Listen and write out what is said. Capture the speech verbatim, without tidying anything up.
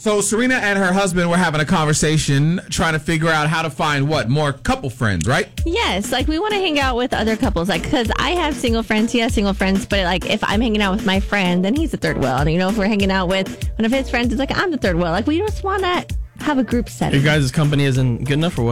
So Serena and her husband were having a conversation trying to figure out how to find what? More couple friends, right? Yes, like we want to hang out with other couples, like because I have single friends, he has single friends, but like if I'm hanging out with my friend, then he's the third wheel. And you know, if we're hanging out with one of his friends, it's like I'm the third wheel. Like we just want to have a group setting. Your guys' company isn't good enough or what?